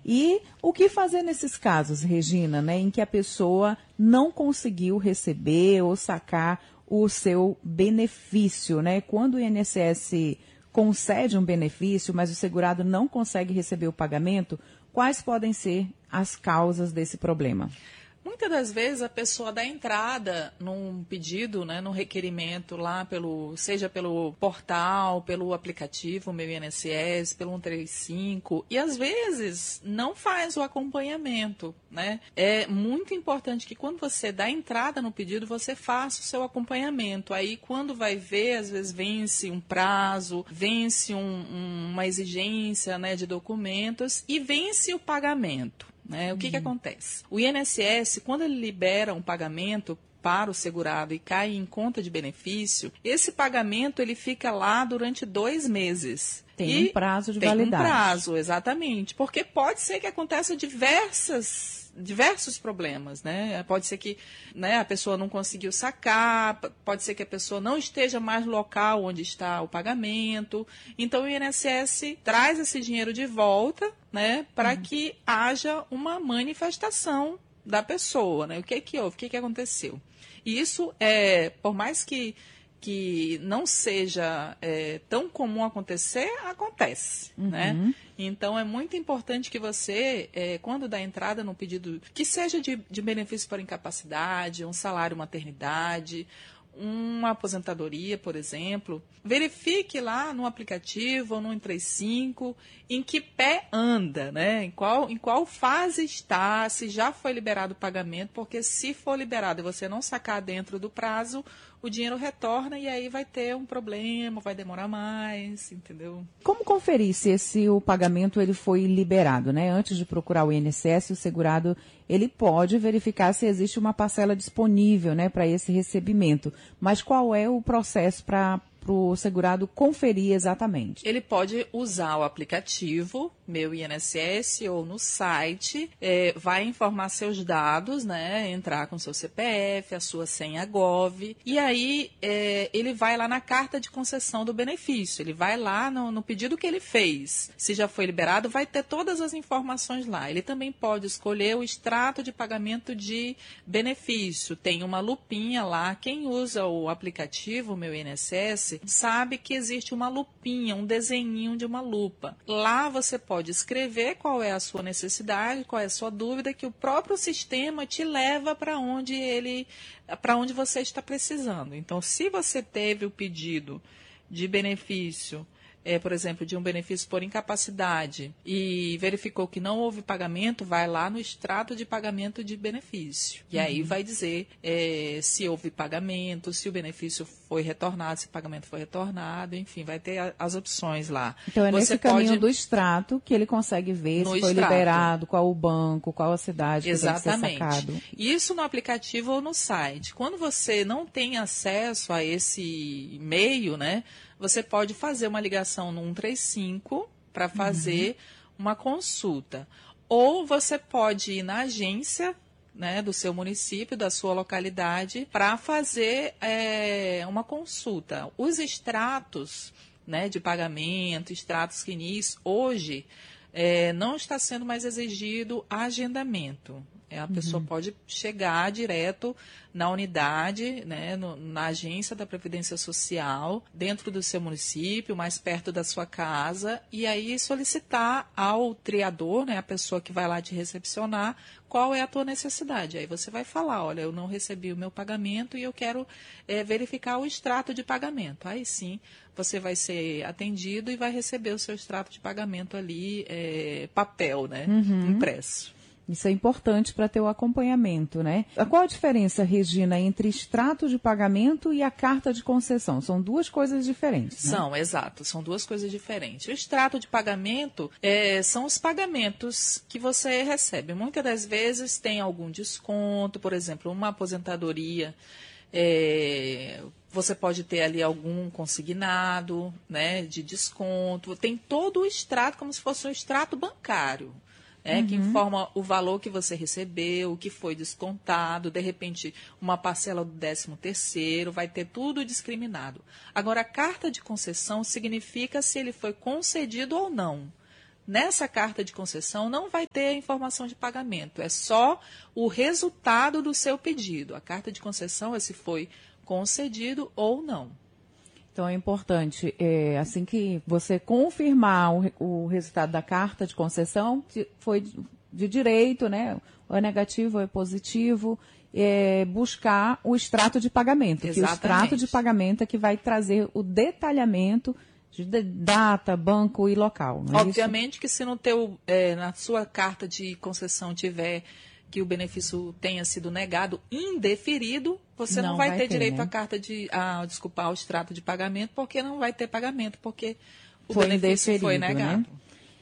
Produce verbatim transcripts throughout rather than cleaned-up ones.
E o que fazer nesses casos, Regina, né, em que a pessoa não conseguiu receber ou sacar o seu benefício, né? Quando o I N S S concede um benefício, mas o segurado não consegue receber o pagamento, quais podem ser as causas desse problema? Muitas das vezes a pessoa dá entrada num pedido, né, num requerimento lá, pelo, seja pelo portal, pelo aplicativo Meu I N S S, pelo cento e trinta e cinco, e às vezes não faz o acompanhamento, né? É muito importante que quando você dá entrada no pedido, você faça o seu acompanhamento. Aí quando vai ver, às vezes vence um prazo, vence um, um, uma exigência, né, de documentos e vence o pagamento. Né? O que, uhum. que acontece? O I N S S, quando ele libera um pagamento para o segurado e cai em conta de benefício, esse pagamento ele fica lá durante dois meses. Tem e um prazo de tem validade. Tem um prazo, exatamente. Porque pode ser que aconteça diversas... diversos problemas, né? Pode ser que, né, a pessoa não conseguiu sacar, pode ser que a pessoa não esteja mais no local onde está o pagamento. Então, o I N S S traz esse dinheiro de volta, né, para uhum. que haja uma manifestação da pessoa, né? O que é que houve? O que é que aconteceu? E isso, é, por mais que que não seja é, tão comum acontecer, acontece, uhum. né? Então, é muito importante que você, é, quando dá entrada no pedido, que seja de, de benefício por incapacidade, um salário maternidade, uma aposentadoria, por exemplo, verifique lá no aplicativo ou no cento e trinta e cinco em que pé anda, né? Em qual, em qual fase está, se já foi liberado o pagamento, porque se for liberado e você não sacar dentro do prazo, o dinheiro retorna e aí vai ter um problema, vai demorar mais, entendeu? Como conferir se esse o pagamento ele foi liberado, né? Antes de procurar o I N S S, o segurado ele pode verificar se existe uma parcela disponível, né, para esse recebimento. Mas qual é o processo para para o segurado conferir exatamente? Ele pode usar o aplicativo Meu I N S S ou no site, é, vai informar seus dados, né, entrar com seu C P F, a sua senha Gov, e aí é, ele vai lá na carta de concessão do benefício, ele vai lá no, no pedido que ele fez. Se já foi liberado, vai ter todas as informações lá. Ele também pode escolher o extrato de pagamento de benefício, tem uma lupinha lá. Quem usa o aplicativo Meu I N S S sabe que existe uma lupinha, um desenhinho de uma lupa. Lá você pode escrever qual é a sua necessidade, qual é a sua dúvida, que o próprio sistema te leva para onde ele, para onde você está precisando. Então, se você teve o pedido de benefício, É, por exemplo, de um benefício por incapacidade e verificou que não houve pagamento, vai lá no extrato de pagamento de benefício. E uhum. aí vai dizer é, se houve pagamento, se o benefício foi retornado, se o pagamento foi retornado, enfim, vai ter a, as opções lá. Então é Você nesse pode... caminho do extrato que ele consegue ver no se foi extrato. liberado, qual o banco, qual a cidade que Exatamente. deve ser sacado. Isso no aplicativo ou no site. Quando você não tem acesso a esse meio, né, você pode fazer uma ligação no cento e trinta e cinco para fazer uhum. uma consulta. Ou você pode ir na agência, né, do seu município, da sua localidade, para fazer é, uma consulta. Os extratos, né, de pagamento, extratos que início, hoje é, não está sendo mais exigido agendamento. A pessoa uhum. pode chegar direto na unidade, né, no, na agência da Previdência Social, dentro do seu município, mais perto da sua casa, e aí solicitar ao triador, né, a pessoa que vai lá te recepcionar, qual é a tua necessidade. Aí você vai falar, olha, eu não recebi o meu pagamento e eu quero é, verificar o extrato de pagamento. Aí sim, você vai ser atendido e vai receber o seu extrato de pagamento ali, é, papel, né, uhum. impresso. Isso é importante para ter o acompanhamento, né? Qual a diferença, Regina, entre extrato de pagamento e a carta de concessão? São duas coisas diferentes, né? São, exato. São duas coisas diferentes. O extrato de pagamento é, são os pagamentos que você recebe. Muitas das vezes tem algum desconto, por exemplo, uma aposentadoria, é, você pode ter ali algum consignado, né, de desconto. Tem todo o extrato como se fosse um extrato bancário. É, uhum. que informa o valor que você recebeu, o que foi descontado, de repente uma parcela do décimo terceiro, vai ter tudo discriminado. Agora, a carta de concessão significa se ele foi concedido ou não. nessa carta de concessão não vai ter a informação de pagamento, é só o resultado do seu pedido. A carta de concessão é se foi concedido ou não. Então, é importante, é, assim que você confirmar o, o resultado da carta de concessão, foi de, de direito, né? Ou é negativo ou é positivo, é, buscar o extrato de pagamento. Exatamente. Que o extrato de pagamento é que vai trazer o detalhamento de data, banco e local. Não é Obviamente isso? que se no teu, é, na sua carta de concessão tiver que o benefício tenha sido negado, indeferido, você não, não vai, vai ter, ter direito né? à carta de, a, desculpa, ao extrato de pagamento, porque não vai ter pagamento, porque o foi benefício foi negado. Né?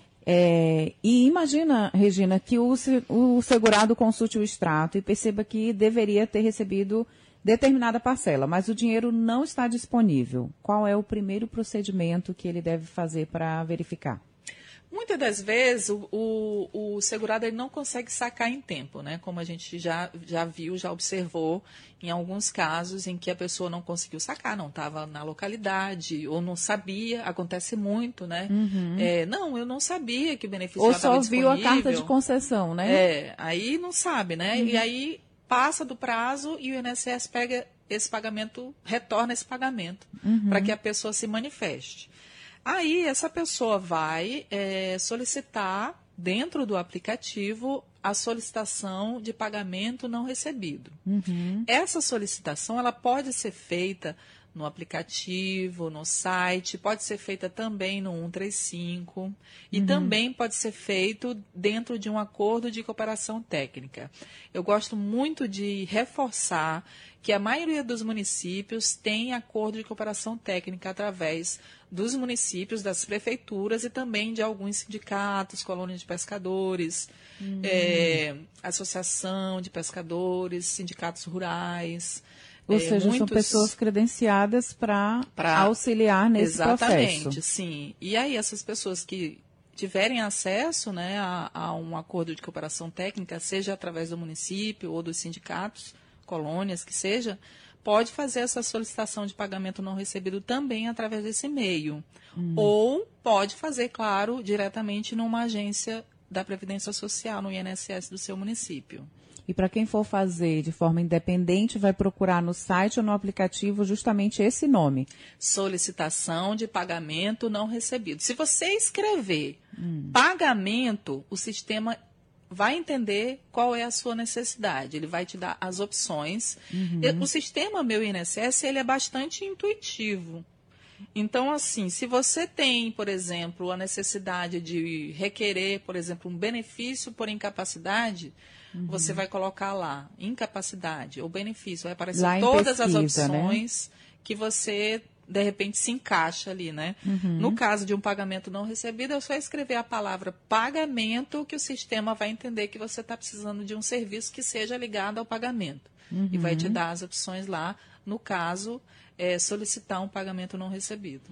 É, e imagina, Regina, que o, o segurado consulte o extrato e perceba que deveria ter recebido determinada parcela, mas o dinheiro não está disponível. Qual é o primeiro procedimento que ele deve fazer para verificar? Muitas das vezes o, o, o segurado ele não consegue sacar em tempo, né? Como a gente já, já viu, já observou em alguns casos em que a pessoa não conseguiu sacar, não estava na localidade ou não sabia, acontece muito, né? Uhum. É, não, eu não sabia que o benefício já estava disponível. Ou só viu a carta de concessão, né? É, aí não sabe, né? Uhum. E aí passa do prazo e o I N S S pega esse pagamento, retorna esse pagamento uhum. para que a pessoa se manifeste. Aí, essa pessoa vai é, solicitar, dentro do aplicativo, a solicitação de pagamento não recebido. Uhum. Essa solicitação ela pode ser feita no aplicativo, no site, pode ser feita também no cento e trinta e cinco e uhum. também pode ser feito dentro de um acordo de cooperação técnica. Eu gosto muito de reforçar que a maioria dos municípios tem acordo de cooperação técnica através dos municípios, das prefeituras e também de alguns sindicatos, colônias de pescadores, uhum. é, associação de pescadores, sindicatos rurais. Ou é, seja, muitos... são pessoas credenciadas para auxiliar nesse Exatamente, processo. Exatamente, sim. E aí essas pessoas que tiverem acesso, né, a, a um acordo de cooperação técnica, seja através do município ou dos sindicatos, colônias, que seja, pode fazer essa solicitação de pagamento não recebido também através desse e-mail. Hum. Ou pode fazer, claro, diretamente numa agência da Previdência Social, no I N S S do seu município. E para quem for fazer de forma independente, vai procurar no site ou no aplicativo justamente esse nome. Solicitação de pagamento não recebido. Se você escrever hum. pagamento, o sistema vai entender qual é a sua necessidade. Ele vai te dar as opções. Uhum. O sistema Meu I N S S ele é bastante intuitivo. Então, assim, se você tem, por exemplo, a necessidade de requerer, por exemplo, um benefício por incapacidade, uhum. você vai colocar lá, incapacidade ou benefício. Vai aparecer lá todas pesquisa, as opções, né? Que você, de repente, se encaixa ali, né? Uhum. No caso de um pagamento não recebido, é só escrever a palavra pagamento que o sistema vai entender que você está precisando de um serviço que seja ligado ao pagamento. Uhum. E vai te dar as opções lá, no caso, é, solicitar um pagamento não recebido.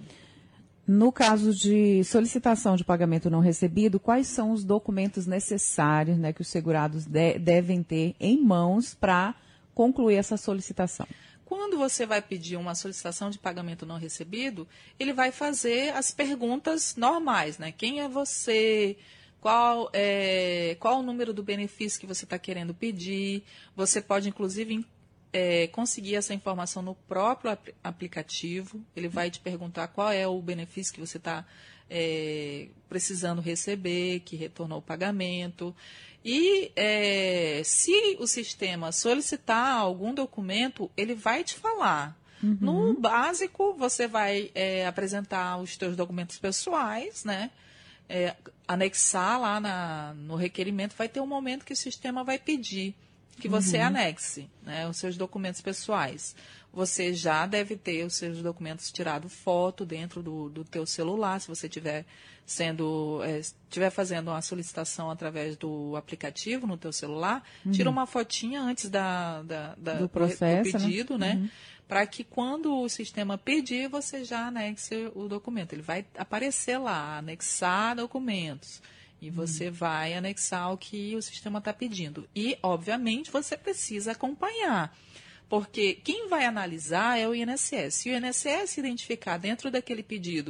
No caso de solicitação de pagamento não recebido, quais são os documentos necessários, né, que os segurados de, devem ter em mãos para concluir essa solicitação? Quando você vai pedir uma solicitação de pagamento não recebido, ele vai fazer as perguntas normais, né? Quem é você? Qual é, qual o número do benefício que você está querendo pedir? Você pode, inclusive, é, conseguir essa informação no próprio ap- aplicativo. Ele vai te perguntar qual é o benefício que você está é, precisando receber, que retornou o pagamento. E é, se o sistema solicitar algum documento, ele vai te falar. Uhum. No básico, você vai é, apresentar os seus documentos pessoais, né? É, anexar lá na, no requerimento. Vai ter um momento que o sistema vai pedir que você uhum. anexe, né, os seus documentos pessoais. Você já deve ter os seus documentos tirado foto dentro do, do teu celular, se você estiver sendo, é, estiver fazendo uma solicitação através do aplicativo no teu celular, uhum. tira uma fotinha antes da, da, da, do, processo, do pedido, né? né? Uhum. Para que quando o sistema pedir, você já anexe o documento. Ele vai aparecer lá, anexar documentos. E você hum. vai anexar o que o sistema está pedindo. E, obviamente, você precisa acompanhar. Porque quem vai analisar é o I N S S. Se o I N S S identificar dentro daquele pedido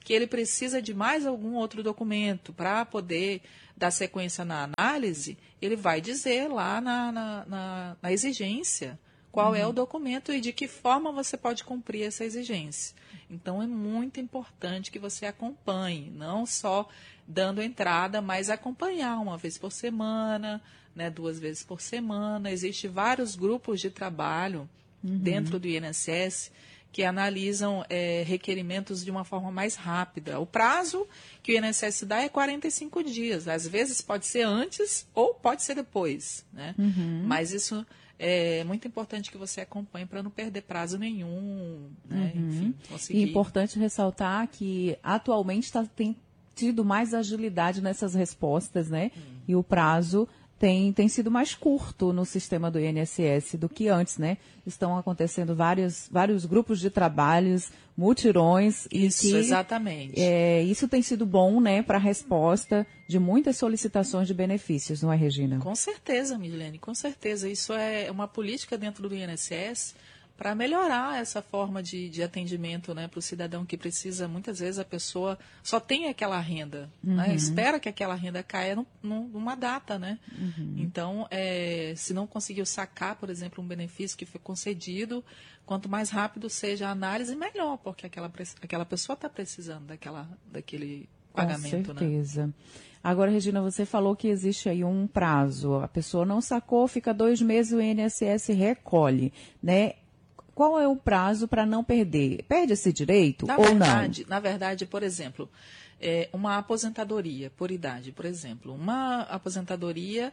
que ele precisa de mais algum outro documento para poder dar sequência na análise, ele vai dizer lá na, na, na, na exigência qual uhum. é o documento e de que forma você pode cumprir essa exigência. Então, é muito importante que você acompanhe, não só dando entrada, mas acompanhar uma vez por semana, né, duas vezes por semana. Existem vários grupos de trabalho uhum. dentro do I N S S que analisam é, requerimentos de uma forma mais rápida. O prazo que o I N S S dá é quarenta e cinco dias. Às vezes pode ser antes ou pode ser depois, né? Uhum. Mas isso é muito importante que você acompanhe para não perder prazo nenhum, né? Uhum. Enfim, conseguir... E é importante ressaltar que atualmente tá, tem tido mais agilidade nessas respostas, né? Hum. E o prazo tem, tem sido mais curto no sistema do I N S S do que antes, né? Estão acontecendo vários, vários grupos de trabalhos, mutirões. Isso, e que, exatamente. É, isso tem sido bom, né, para a resposta de muitas solicitações de benefícios, não é, Regina? Com certeza, Milene, com certeza. Isso é uma política dentro do I N S S para melhorar essa forma de, de atendimento, né, para o cidadão que precisa. Muitas vezes a pessoa só tem aquela renda, uhum. né, espera que aquela renda caia no, no, numa data, né? Uhum. Então, é, se não conseguiu sacar, por exemplo, um benefício que foi concedido, quanto mais rápido seja a análise, melhor, porque aquela, aquela pessoa está precisando daquela, daquele pagamento. Com certeza. Né? Agora, Regina, você falou que existe aí um prazo. A pessoa não sacou, fica dois meses, o I N S S recolhe, né? Qual é o prazo para não perder? Perde esse direito na ou verdade, não? Na verdade, por exemplo, é uma aposentadoria por idade, por exemplo. Uma aposentadoria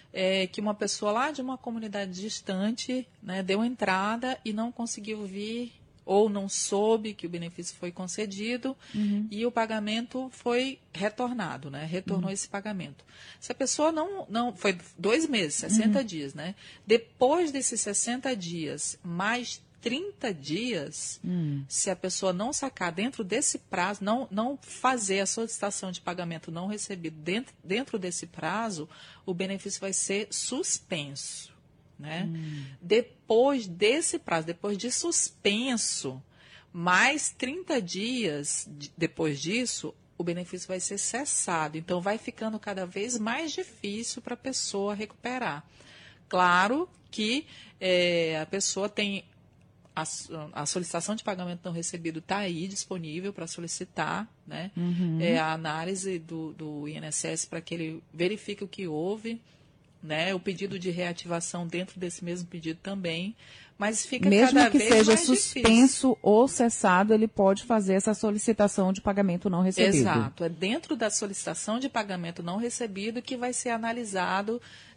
é que uma pessoa lá de uma comunidade distante, né, deu entrada e não conseguiu vir ou não soube que o benefício foi concedido uhum. e o pagamento foi retornado, né? Retornou uhum. esse pagamento. Se a pessoa não... não foi dois meses, sessenta uhum. dias, né? Depois desses sessenta dias, mais trinta dias, hum. se a pessoa não sacar dentro desse prazo, não, não fazer a solicitação de pagamento não recebido dentro, dentro desse prazo, o benefício vai ser suspenso. Né? Hum. Depois desse prazo, depois de suspenso, mais trinta dias de, depois disso, o benefício vai ser cessado. Então, vai ficando cada vez mais difícil para a pessoa recuperar. Claro que é, a pessoa tem... A, a solicitação de pagamento não recebido está aí disponível para solicitar, né? Uhum. É, a análise do, do I N S S para que ele verifique o que houve, né? O pedido de reativação dentro desse mesmo pedido também, mas fica mesmo cada que vez seja mais suspenso difícil. Ou cessado, ele pode fazer essa solicitação de pagamento não recebido. Exato, é dentro da solicitação de pagamento não recebido que vai ser analisado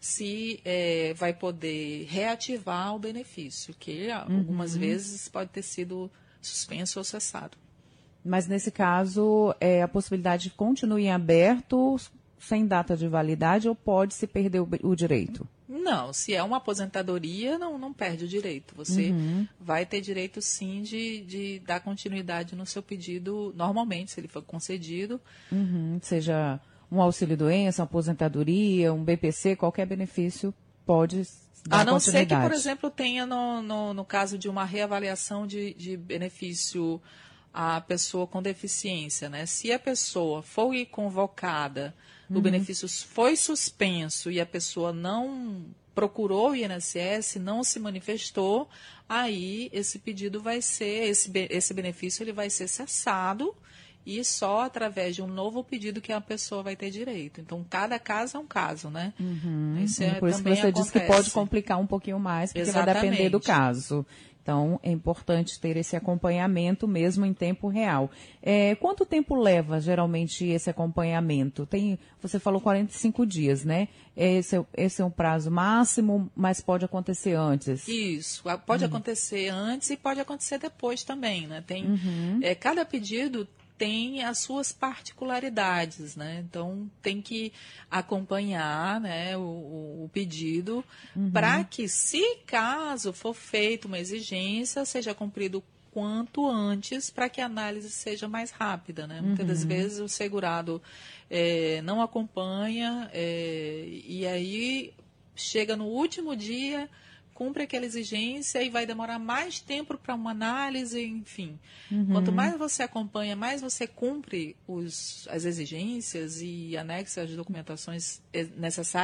se é, vai poder reativar o benefício, que uhum. algumas vezes pode ter sido suspenso ou cessado. Mas nesse caso, é, a possibilidade continua em aberto, sem data de validade, ou pode se perder o, o direito? Não, se é uma aposentadoria, não, não perde o direito. Você uhum. vai ter direito, sim, de, de dar continuidade no seu pedido, normalmente, se ele for concedido. Uhum. Seja um auxílio-doença, uma aposentadoria, um B P C, qualquer benefício pode dar continuidade. A não ser que, por exemplo, tenha, no, no, no caso de uma reavaliação de, de benefício a pessoa com deficiência, né? Se a pessoa foi convocada, uhum. o benefício foi suspenso e a pessoa não procurou o I N S S, não se manifestou, aí esse pedido vai ser, esse, esse benefício ele vai ser cessado e só através de um novo pedido que a pessoa vai ter direito. Então, cada caso é um caso, né? Uhum. Isso é, por isso que você disse que pode complicar um pouquinho mais, porque Exatamente. Vai depender do caso. Então, é importante ter esse acompanhamento mesmo em tempo real. É, quanto tempo leva, geralmente, esse acompanhamento? Tem, você falou quarenta e cinco dias, né? Esse é, esse é um prazo máximo, mas pode acontecer antes? Isso, pode uhum. acontecer antes e pode acontecer depois também, né? Tem, uhum. é, cada pedido tem as suas particularidades, né? Então, tem que acompanhar, né, o, o pedido uhum. para que, se caso for feita uma exigência, seja cumprido quanto antes para que a análise seja mais rápida, né? Uhum. Muitas das vezes o segurado é, não acompanha é, e aí chega no último dia, cumpre aquela exigência e vai demorar mais tempo para uma análise, enfim. Uhum. Quanto mais você acompanha, mais você cumpre os, as exigências e anexa as documentações necessárias